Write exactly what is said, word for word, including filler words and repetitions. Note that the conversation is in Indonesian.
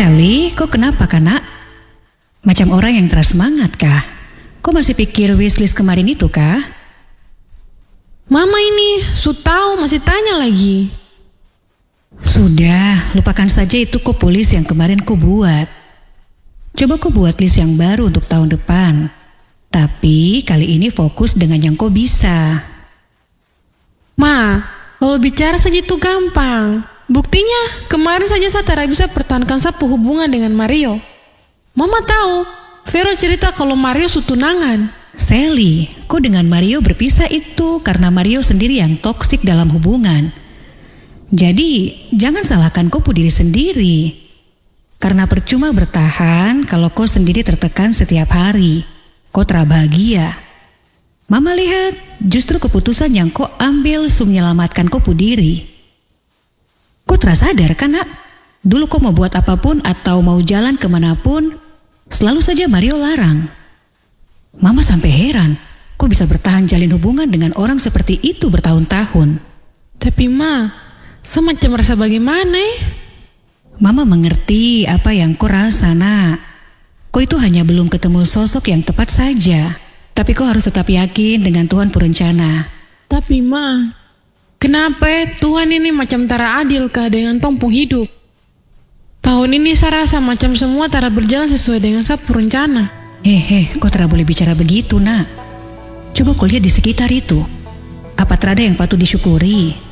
Sally, kok kenapa kan nak? Macam orang yang teras semangat kah? Kok masih pikir wishlist kemarin itu kah? Mama ini, su tahu masih tanya lagi. Sudah, lupakan saja itu kok list yang kemarin kau buat. Coba kau buat list yang baru untuk tahun depan. Tapi kali ini fokus dengan yang kau bisa. Ma, kalau bicara saja itu gampang. Buktinya, kemarin saja saya tidak bisa pertahankan satu hubungan dengan Mario. Mama tahu, Vero cerita kalau Mario su tunangan. Sally, kau dengan Mario berpisah itu karena Mario sendiri yang toksik dalam hubungan. Jadi, jangan salahkan kau diri sendiri. Karena percuma bertahan kalau kau sendiri tertekan setiap hari. Kau terbahagia. Mama lihat, justru keputusan yang kau ambil su menyelamatkan kau diri. Kau terasa sadar kan nak? Dulu kau mau buat apapun atau mau jalan kemanapun, selalu saja Mario larang. Mama sampai heran, kok bisa bertahan jalin hubungan dengan orang seperti itu bertahun-tahun. Tapi ma, saya macam merasa bagaimana eh? Mama mengerti apa yang kau rasa nak. Kau itu hanya belum ketemu sosok yang tepat saja. Tapi kau harus tetap yakin dengan Tuhan berencana. Tapi ma, kenapa eh, Tuhan ini macam tara adil kah dengan tompong hidup? Tahun ini saya rasa macam semua tara berjalan sesuai dengan saya rencana. Hehe, kau tidak boleh bicara begitu nak. Coba kau lihat di sekitar itu. Apa terada yang patut disyukuri?